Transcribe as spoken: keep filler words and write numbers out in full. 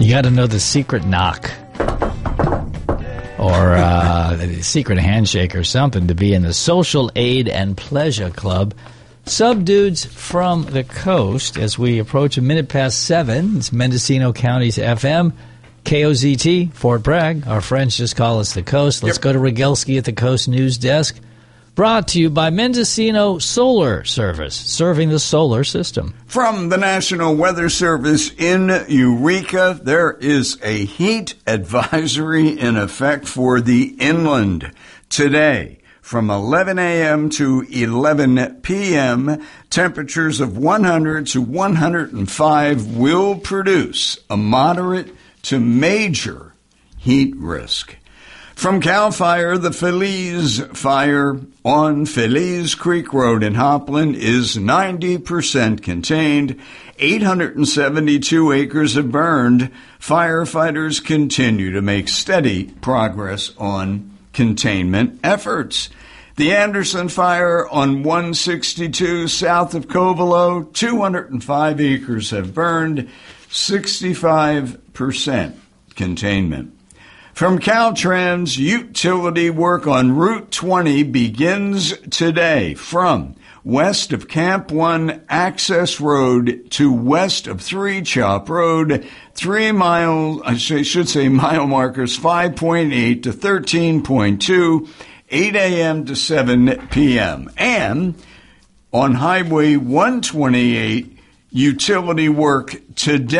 You got to know the secret knock or uh, the secret handshake or something to be in the Social Aid and Pleasure Club. Subdudes from the coast as we approach a minute past seven. It's Mendocino County's F M, K O Z T, Fort Bragg. Our friends just call us the coast. Let's yep. go to Rogelski at the Coast News Desk. Brought to you by Mendocino Solar Service, serving the solar system. From the National Weather Service in Eureka, there is a heat advisory in effect for the inland today. From eleven a.m. to eleven p.m., temperatures of one hundred to one hundred five will produce a moderate to major heat risk. From CAL FIRE, the Feliz fire on Feliz Creek Road in Hopland is ninety percent contained. eight hundred seventy-two acres have burned. Firefighters continue to make steady progress on containment efforts. The Anderson fire on one sixty-two south of Covelo, two hundred five acres have burned, sixty-five percent containment. From Caltrans, utility work on Route twenty begins today from west of Camp one Access Road to west of Three Chop Road, three mile, I should say mile markers five point eight to thirteen point two, eight a.m. to seven p.m. And on Highway one twenty-eight, utility work today.